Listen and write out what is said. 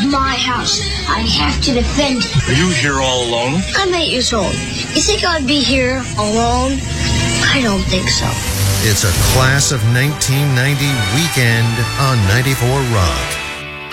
my house. I have to defend it. Are you here all alone? I'm 8 years old. You think I'd be here alone? I don't think so. It's a class of 1990 weekend on 94 Rock.